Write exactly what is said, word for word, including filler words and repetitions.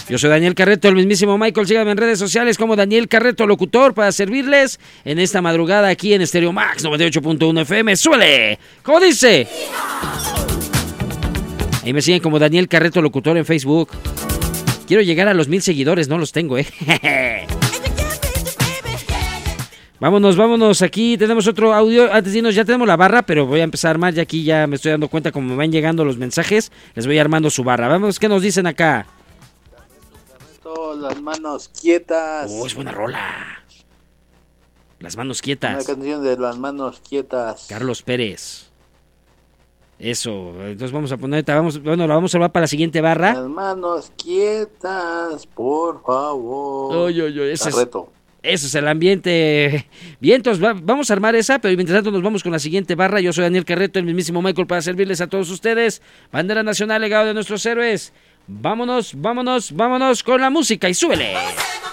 Yo soy Daniel Carreto, el mismísimo Michael. Síganme en redes sociales como Daniel Carreto Locutor para servirles en esta madrugada aquí en Stereo Max noventa y ocho punto uno F M. ¡Súbele! ¿Cómo dice? Ahí me siguen como Daniel Carreto Locutor en Facebook. Quiero llegar a los mil seguidores, no los tengo, ¿eh? Vámonos, vámonos, aquí tenemos otro audio. Antes de irnos, ya tenemos la barra, pero voy a empezar a armar. Ya aquí ya me estoy dando cuenta como me van llegando los mensajes. Les voy armando su barra. Vamos, ¿qué nos dicen acá? Las manos quietas. Oh, es buena rola. Las manos quietas. Una canción de Las manos quietas. Carlos Pérez. Eso, entonces vamos a poner, vamos, bueno, la vamos a hablar para la siguiente barra. Las manos quietas, por favor. Oy, oy, oy, ese es, reto. Ese es el ambiente. Bien, entonces va, vamos a armar esa, pero mientras tanto nos vamos con la siguiente barra. Yo soy Daniel Carreto, el mismísimo Michael, para servirles a todos ustedes. Bandera nacional, legado de nuestros héroes. Vámonos, vámonos, vámonos con la música y súbele.